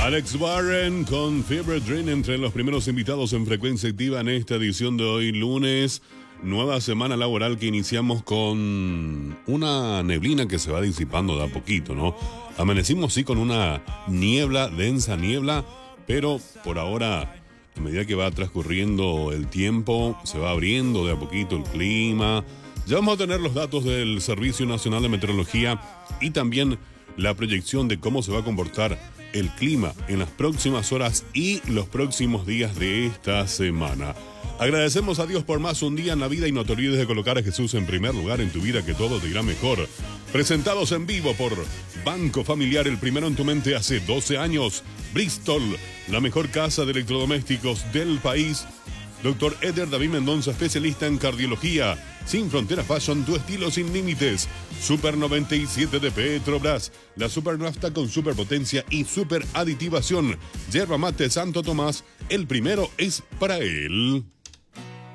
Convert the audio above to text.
Alex Warren con Fever Dream entre los primeros invitados en Frecuencia Activa en esta edición de hoy lunes. Nueva semana laboral que iniciamos con una neblina que se va disipando de a poquito, ¿no? Amanecimos sí con una niebla, densa niebla, pero por ahora, a medida que va transcurriendo el tiempo, se va abriendo de a poquito el clima. Ya vamos a tener los datos del Servicio Nacional de Meteorología y también la proyección de cómo se va a comportar el clima en las próximas horas y los próximos días de esta semana. Agradecemos a Dios por más un día en la vida y no te olvides de colocar a Jesús en primer lugar en tu vida, que todo te irá mejor. Presentados en vivo por Banco Familiar, el primero en tu mente hace 12 años. Bristol, la mejor casa de electrodomésticos del país. Dr. Eder David Mendoza, especialista en cardiología. Sin Fronteras Fashion, tu estilo sin límites. Super 97 de Petrobras, la super nafta con superpotencia y super aditivación. Yerba mate Santo Tomás, el primero es para él.